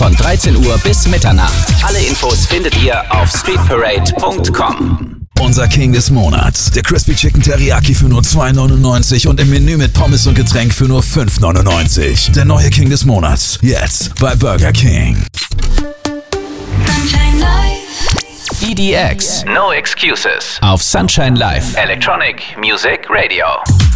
von 13 Uhr bis Mitternacht. Alle Infos findet ihr auf streetparade.com. Unser King des Monats, der Crispy Chicken Teriyaki für nur $2,99 und im Menü mit Pommes und Getränk für nur $5,99. Der neue King des Monats, jetzt bei Burger King. Sunshine Live. EDX, No Excuses auf Sunshine Live, Electronic Music Radio.